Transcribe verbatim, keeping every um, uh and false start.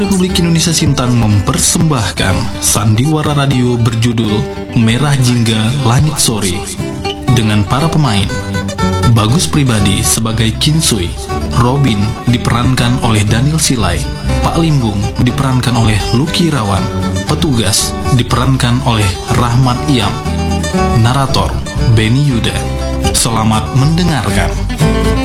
Republik Indonesia Sintang mempersembahkan sandiwara radio berjudul Merah Jingga Langit Sore dengan para pemain: Bagus Pribadi sebagai Kinsui, Robin diperankan oleh Daniel Silai, Pak Limbung diperankan oleh Lucky Rawan, Petugas diperankan oleh Rahmat Iyam, Narator Beni Yuda. Selamat mendengarkan.